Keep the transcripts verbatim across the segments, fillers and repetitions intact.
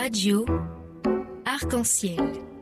Radio Arc-en-Ciel.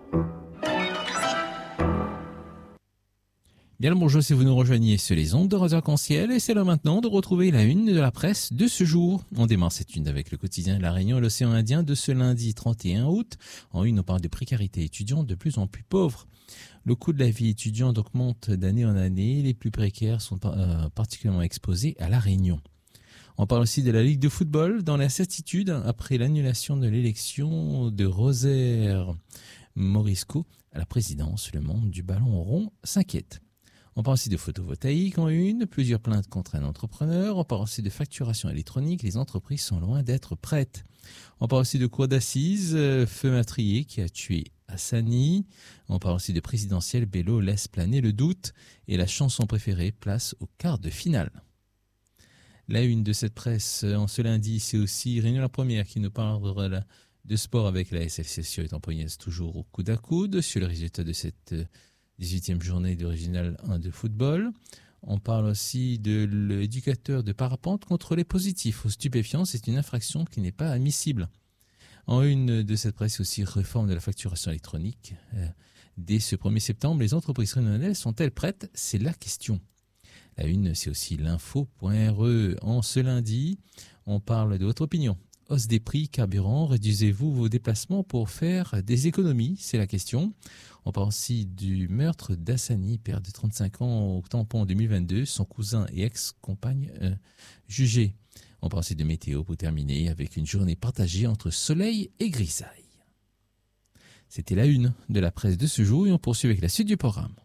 Bien le bonjour si vous nous rejoignez sur les ondes de Radio Arc-en-Ciel et c'est l'heure maintenant de retrouver la une de la presse de ce jour. On démarre cette une avec le quotidien de La Réunion et l'Océan Indien de ce lundi trente et un août. En une, on parle de précarité étudiante de plus en plus pauvre. Le coût de la vie étudiante augmente d'année en année. Les plus précaires sont euh, particulièrement exposés à La Réunion. On parle aussi de la Ligue de football dans l'incertitude après l'annulation de l'élection de Rosaire Morisco à la présidence. Le monde du ballon rond s'inquiète. On parle aussi de photovoltaïque en une, plusieurs plaintes contre un entrepreneur. On parle aussi de facturation électronique. Les entreprises sont loin d'être prêtes. On parle aussi de cour d'assises, euh, feu meurtrier qui a tué Hassani. On parle aussi de présidentielle. Bello laisse planer le doute. Et la chanson préférée place au quart de finale. La une de cette presse en ce lundi, c'est aussi Réunion la Première qui nous parle de sport avec la S L C Sion et Tamponiaise toujours au coude à coude sur le résultat de cette dix-huitième journée de Régional un de football. On parle aussi de l'éducateur de parapente contre les positifs aux stupéfiants. C'est une infraction qui n'est pas admissible. En une de cette presse aussi, réforme de la facturation électronique. Dès ce premier septembre, les entreprises réunionnaises sont-elles prêtes? C'est la question. La une, c'est aussi l'info.re. En ce lundi, on parle de votre opinion. Hausse des prix, carburant, réduisez-vous vos déplacements pour faire des économies? C'est la question. On parle aussi du meurtre d'Hassani, père de trente-cinq ans au tampon deux mille vingt-deux, son cousin et ex-compagne euh, jugés. On parle aussi de météo pour terminer avec une journée partagée entre soleil et grisaille. C'était la une de la presse de ce jour et on poursuit avec la suite du programme.